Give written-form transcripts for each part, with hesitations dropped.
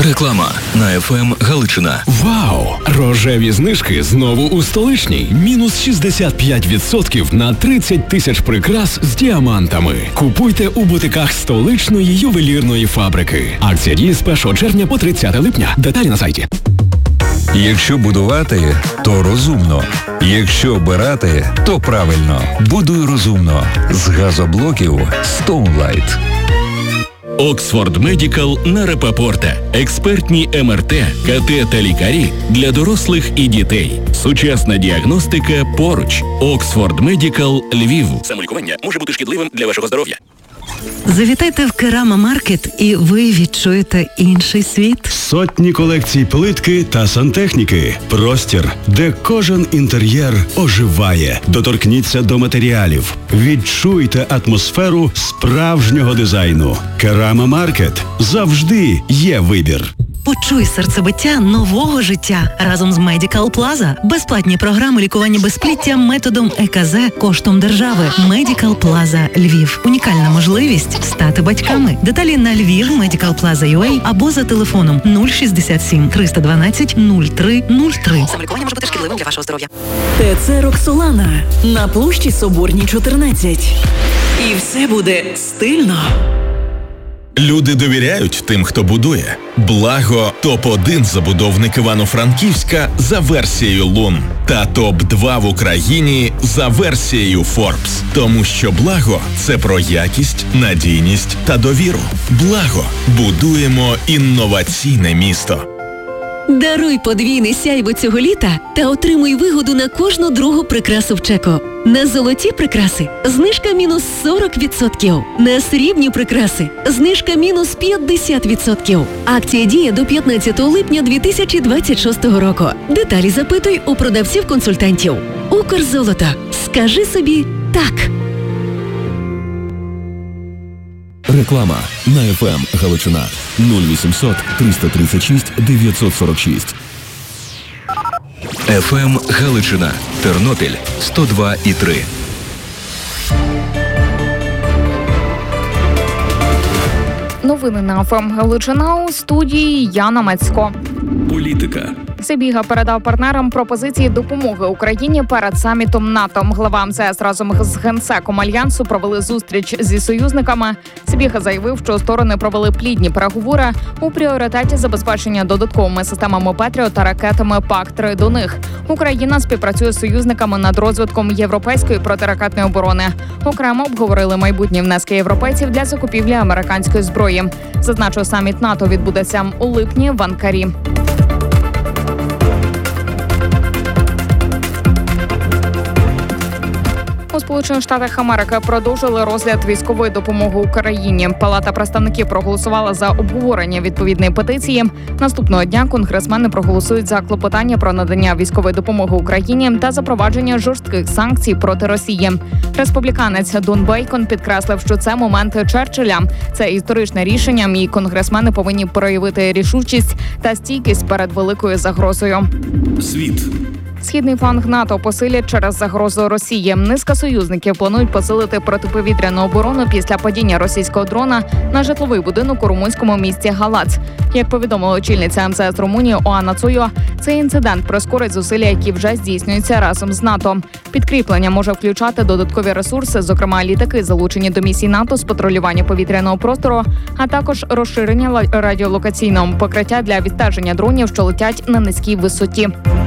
Реклама на ФМ Галичина. Вау! Рожеві знижки знову у Столичній. Мінус 65% на 30 тисяч прикрас з діамантами. Купуйте у бутиках Столичної ювелірної фабрики. Акція діє з 1 червня по 30 липня. Деталі на сайті. Якщо будувати, то розумно. Якщо обирати, то правильно. Будуй розумно. З газоблоків Stoneline. Оксфорд Медикал на Рапопорта. Експертні МРТ, КТ та лікарі для дорослих і дітей. Сучасна діагностика поруч. Оксфорд Медикал Львів. Самолікування може бути шкідливим для вашого здоров'я. Завітайте в Керама Маркет і ви відчуєте інший світ. Сотні колекцій плитки та сантехніки. Простір, де кожен інтер'єр оживає. Доторкніться до матеріалів. Відчуйте атмосферу справжнього дизайну. Керама Маркет. Завжди є вибір. Почуй серцебиття нового життя разом з Medical Plaza. Безплатні програми лікування безпліття методом ЕКЗ коштом держави. Medical Plaza Львів. Унікальна можливість стати батьками. Деталі на Львів Medical Plaza UA або за телефоном 067 312 0303. Самолікування може бути шкідливим для вашого здоров'я. ТЦ «Роксолана» на площі Соборній, 14. І все буде стильно. Люди довіряють тим, хто будує. Благо – топ-1 забудовник Івано-Франківська за версією Лун. Та топ-2 в Україні за версією Forbes. Тому що Благо – це про якість, надійність та довіру. Благо – будуємо інноваційне місто. Даруй подвійне сяйво цього літа та отримуй вигоду на кожну другу прикрасу в Чеко. На золоті прикраси – знижка мінус 40%. На срібні прикраси – знижка мінус 50%. Акція діє до 15 липня 2026 року. Деталі запитуй у продавців-консультантів. Укрзолото. Скажи собі «так». Реклама на ФМ Галичина. 0800 336 946. ФМ Галичина. Тернопіль 102,3. Новини на ФМ Галичина, у студії Яна Мацько. Політика. Сибіга передав партнерам пропозиції допомоги Україні перед самітом НАТО. Глава МЗС разом з генсеком Альянсу провели зустріч зі союзниками. Сибіга заявив, що сторони провели плідні переговори у пріоритеті забезпечення додатковими системами Петріот та ракетами ПАК-3 до них. Україна співпрацює з союзниками над розвитком європейської протиракетної оборони. Окремо обговорили майбутні внески європейців для закупівлі американської зброї. Зазначу, саміт НАТО відбудеться у липні в Анкарі. У Сполучених Штатах Америки продовжили розгляд військової допомоги Україні. Палата представників проголосувала за обговорення відповідної петиції. Наступного дня конгресмени проголосують за клопотання про надання військової допомоги Україні та запровадження жорстких санкцій проти Росії. Республіканець Дон Бейкон підкреслив, що це момент Черчилля. Це історичне рішення, і конгресмени повинні проявити рішучість та стійкість перед великою загрозою. Світ. Східний фланг НАТО посилять через загрозу Росії. Низка союзників планують посилити протиповітряну оборону після падіння російського дрона на житловий будинок у румунському місті Галац. Як повідомила очільниця МЗС Румунії Оана Цуйо, цей інцидент прискорить зусилля, які вже здійснюються разом з НАТО. Підкріплення може включати додаткові ресурси, зокрема літаки, залучені до місій НАТО з патрулювання повітряного простору, а також розширення радіолокаційного покриття для відстеження дронів, що летять на низькій висоті.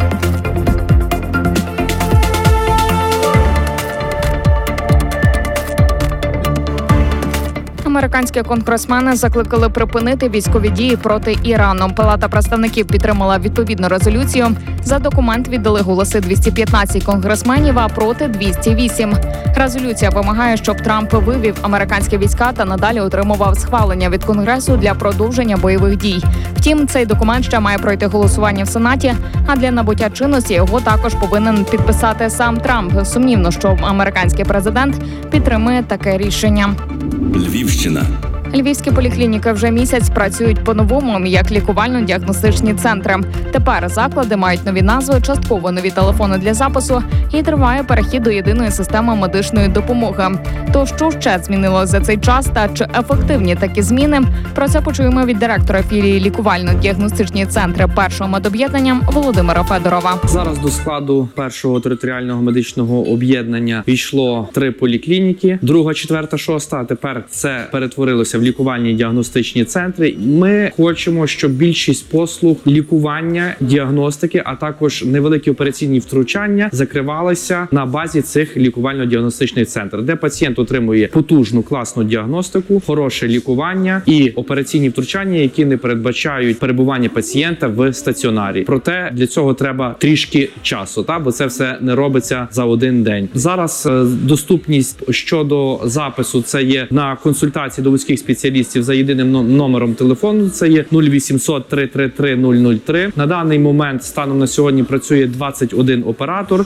Американські конгресмени закликали припинити військові дії проти Ірану. Палата представників підтримала відповідну резолюцію. За документ віддали голоси 215 конгресменів, а проти 208. Резолюція вимагає, щоб Трамп вивів американські війська та надалі отримував схвалення від Конгресу для продовження бойових дій. Втім, цей документ ще має пройти голосування в Сенаті, а для набуття чинності його також повинен підписати сам Трамп. Сумнівно, що американський президент підтримує таке рішення. Львівщина. Львівські поліклініки вже місяць працюють по-новому, як лікувально-діагностичні центри. Тепер заклади мають нові назви, частково нові телефони для запису і триває перехід до єдиної системи медичної допомоги. То що ще змінилося за цей час та чи ефективні такі зміни? Про це почуємо від директора філії лікувально-діагностичні центри першого медоб'єднання Володимира Федорова. Зараз до складу першого територіального медичного об'єднання війшло 3 поліклініки, 2, 4, 6, а тепер це перетворилося в лікувальні діагностичні центри. Ми хочемо, щоб більшість послуг лікування, діагностики, а також невеликі операційні втручання закривалися на базі цих лікувально-діагностичних центрів, де пацієнт отримує потужну класну діагностику, хороше лікування і операційні втручання, які не передбачають перебування пацієнта в стаціонарі. Проте для цього треба трішки часу, бо це все не робиться за один день. Зараз доступність щодо запису це є на консультації до вузьких спеціалістів за єдиним номером телефону, це є 0800 333 003. На даний момент станом на сьогодні працює 21 оператор.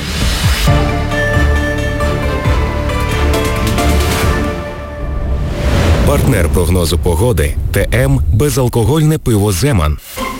Партнер прогнозу погоди ТМ безалкогольне пиво «Земан».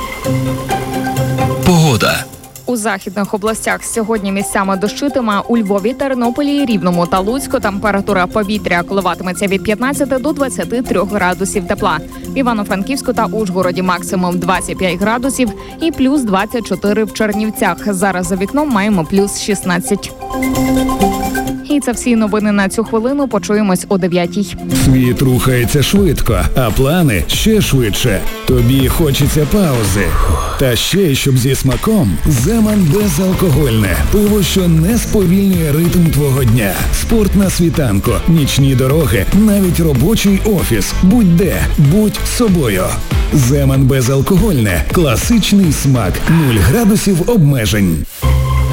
Погода. У західних областях сьогодні місцями дощитиме. У Львові, Тернополі, Рівному та Луцьку температура повітря коливатиметься від 15 до 23 градусів тепла. В Івано-Франківську та Ужгороді максимум 25 градусів і плюс 24 в Чернівцях. Зараз за вікном маємо плюс 16. І це всі новини на цю хвилину. Почуємось о 9-й. Світ рухається швидко, а плани ще швидше. Тобі хочеться паузи. Та ще, щоб зі смаком, «Земан» безалкогольне. Пиво, що не сповільнює ритм твого дня. Спорт на світанку, нічні дороги, навіть робочий офіс. Будь-де, будь собою. «Земан» безалкогольне. Класичний смак. 0 градусів обмежень.